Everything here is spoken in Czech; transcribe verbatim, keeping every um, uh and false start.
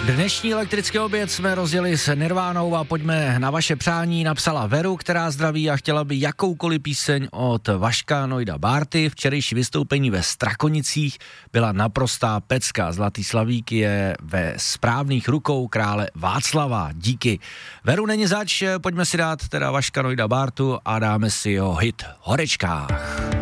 Dnešní elektrický oběd jsme rozjeli s Nirvánou a pojďme na vaše přání. Napsala Veru, která zdraví a chtěla by jakoukoliv píseň od Vaška Nojda Bárty. Včerejší vystoupení ve Strakonicích byla naprostá pecka. Zlatý slavík je ve správných rukou krále Václava. Díky. Veru, není zač, pojďme si dát teda Vaška Nojda Bártu a dáme si jeho hit Horečkách.